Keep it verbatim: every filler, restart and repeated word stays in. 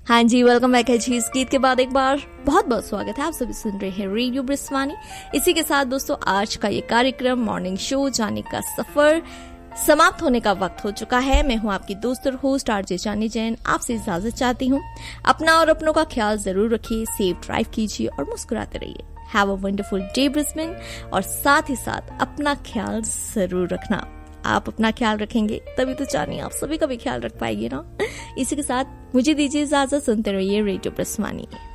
हाँ जी, welcome back है जी। इस गीत के बाद एक बार बहुत बहुत स्वागत है। आप सभी सुन रहे हैं रेडियो ब्रिस्वानी। इसी के साथ दोस्तों आज का ये कार्यक्रम मॉर्निंग शो जाने का सफर समाप्त होने का वक्त हो चुका है। मैं हूँ आपकी दोस्त और होस्ट आरजे जानी जैन। आपसे इजाजत चाहती हूँ। अपना और अपनों का ख्याल जरूर रखिए, सेफ ड्राइव कीजिए और मुस्कुराते रहिए। Have a wonderful day Brisbane. और साथ ही साथ अपना ख्याल जरूर रखना। आप अपना ख्याल रखेंगे तभी तो जानिए आप सभी का भी ख्याल रख पाएंगे ना। इसी के साथ मुझे दीजिए इजाजत। सुनते रहिए रेडियो ब्रिस्वानी।